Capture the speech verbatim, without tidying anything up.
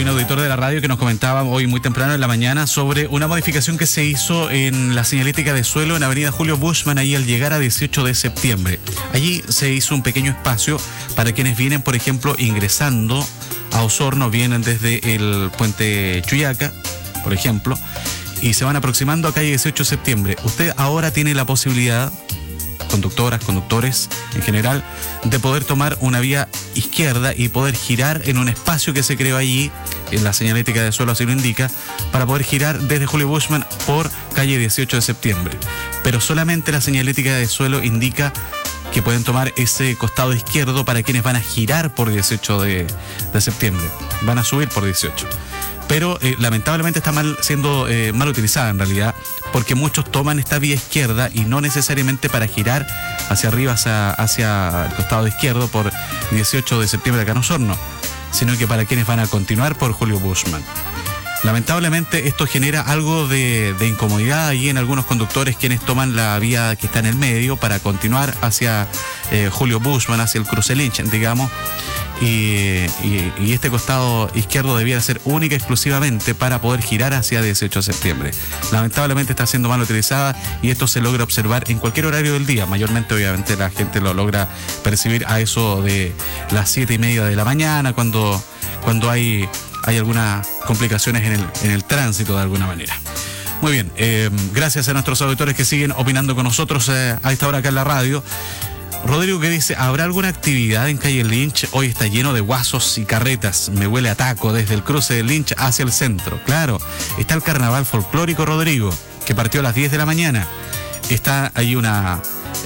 Hay un auditor de la radio que nos comentaba hoy muy temprano en la mañana sobre una modificación que se hizo en la señalética de suelo en Avenida Julio Bushman, ahí al llegar a dieciocho de septiembre. Allí se hizo un pequeño espacio para quienes vienen, por ejemplo, ingresando a Osorno, vienen desde el puente Chuyaca, por ejemplo, y se van aproximando a calle dieciocho de septiembre. Usted ahora tiene la posibilidad, conductoras, conductores en general, de poder tomar una vía izquierda y poder girar en un espacio que se creó allí, en la señalética de suelo así lo indica, para poder girar desde Julio Bushman por calle dieciocho de septiembre. Pero solamente la señalética de suelo indica que pueden tomar ese costado izquierdo para quienes van a girar por dieciocho de septiembre, van a subir por dieciocho. Pero eh, lamentablemente está mal siendo eh, mal utilizada en realidad, porque muchos toman esta vía izquierda y no necesariamente para girar hacia arriba, hacia, hacia el costado izquierdo por dieciocho de septiembre acá en Osorno, sino que para quienes van a continuar por Julio Bushman. Lamentablemente esto genera algo de, de incomodidad ahí en algunos conductores quienes toman la vía que está en el medio para continuar hacia eh, Julio Bushman, hacia el cruce Lynch, digamos. Y, y, y este costado izquierdo debiera ser única y exclusivamente para poder girar hacia dieciocho de septiembre. Lamentablemente está siendo mal utilizada y esto se logra observar en cualquier horario del día. Mayormente, obviamente, la gente lo logra percibir a eso de las siete y media de la mañana, cuando, cuando hay, hay algunas complicaciones en el, en el tránsito de alguna manera. Muy bien, eh, gracias a nuestros auditores que siguen opinando con nosotros eh, a esta hora acá en la radio. Rodrigo que dice, ¿habrá alguna actividad en calle Lynch? Hoy está lleno de guasos y carretas, me huele a taco desde el cruce de Lynch hacia el centro. Claro, está el carnaval folclórico, Rodrigo, que partió a las diez de la mañana. Está ahí una,